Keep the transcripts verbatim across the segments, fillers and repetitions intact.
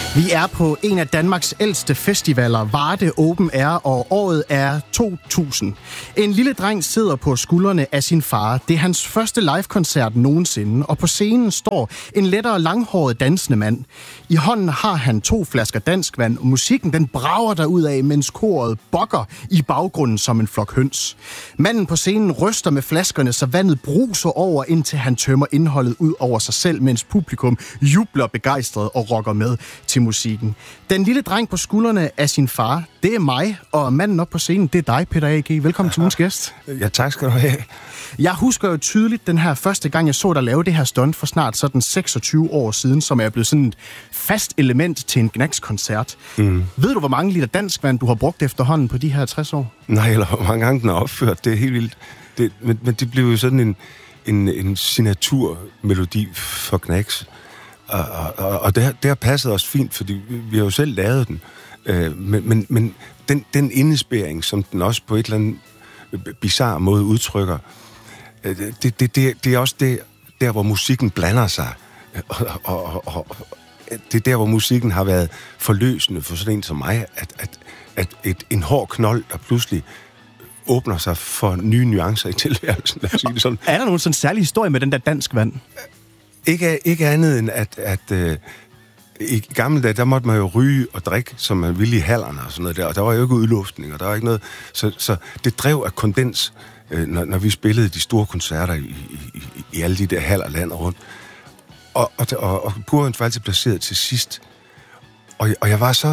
Vi er på en af Danmarks ældste festivaler, Varde Open Air, og året er to tusind. En lille dreng sidder på skuldrene af sin far. Det er hans første live-koncert nogensinde, og på scenen står en lettere langhåret dansende mand. I hånden har han to flasker danskvand, og musikken den brager derudad, mens koret bokker i baggrunden som en flok høns. Manden på scenen ryster med flaskerne, så vandet bruser over, indtil han tømmer indholdet ud over sig selv, mens publikum jubler begejstret og rocker med til musikken. Den lille dreng på skuldrene af sin far, det er mig, og manden op på scenen, det er dig, Peter A G. Velkommen til ugens gæst. Ja, tak skal du have. Jeg husker jo tydeligt den her første gang, jeg så dig lave det her stunt for snart sådan seksogtyve år siden, som er blevet sådan et fast element til en Gnags-koncert. Mm. Ved du, hvor mange liter danskvand du har brugt efterhånden på de her tres år? Nej, eller hvor mange gange den er opført. Det er helt vildt. Det, men, men det blev jo sådan en, en, en signaturmelodi for Gnags. Og, og, og det, har, det har passet os fint, fordi vi, vi har jo selv lavet den. Øh, men men, men den, den indespæring, som den også på et eller andet bizarre måde udtrykker, øh, det, det, det, det er også det, der, hvor musikken blander sig. Og, og, og, og det er der, hvor musikken har været forløsende for sådan en som mig, at, at, at et, en hård knold, der pludselig åbner sig for nye nuancer i tilværelsen. Lad os sige det sådan. Er der nogen sådan særlig historie med den der danskvand? Ikke, ikke andet end, at, at øh, i gamle dage, der måtte man jo ryge og drikke, som man ville i hallerne og sådan noget der, og der var jo ikke udluftning, og der var ikke noget. Så, så det drev af kondens, øh, når, når vi spillede de store koncerter i, i, i, i alle de der haller landet rundt. Og, og, og, og Burhøns var altid placeret til sidst. Og, og jeg var så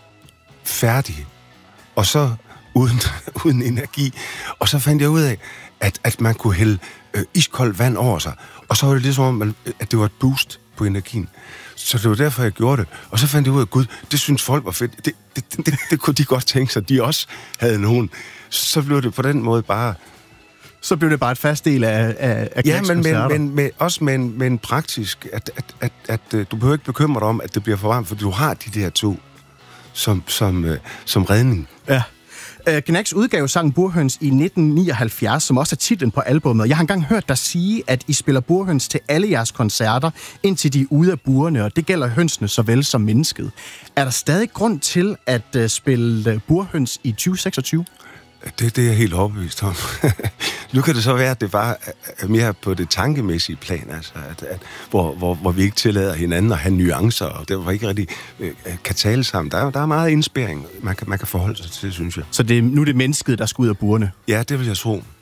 færdig, og så uden, uden energi. Og så fandt jeg ud af, at, at man kunne hælde øh, iskoldt vand over sig. Og så var det ligesom om, man, at det var et boost på energien. Så det var derfor, jeg gjorde det. Og så fandt jeg ud af, at gud, det synes folk var fedt. Det, det, det, det, det kunne de godt tænke sig, de også havde nogen. Så blev det på den måde bare... Så blev det bare et fast del af, af, af ja, men, men, men med, også med en, med en praktisk, at, at, at, at, at du behøver ikke bekymre dig om, at det bliver for varmt, for du har de der to som, som, uh, som redning. Ja. Uh, Gnags udgav sangen Burhøns i nitten nioghalvfjerds, som også er titlen på albummet. Jeg har engang hørt dig sige, at I spiller Burhøns til alle jeres koncerter, indtil de er ude af burene, og det gælder hønsene såvel som mennesket. Er der stadig grund til at uh, spille Burhøns i tyve seksogtyve? Det, det er jeg helt overbevist om. Nu kan det så være, at det bare er mere på det tankemæssige plan, altså, at, at, hvor, hvor, hvor vi ikke tillader hinanden at have nuancer, og der var ikke rigtig øh, kan tale sammen. Der er, der er meget indspæring, man kan, man kan forholde sig til, synes jeg. Så det, nu er det mennesket, der skal ud af burene? Ja, det vil jeg tro.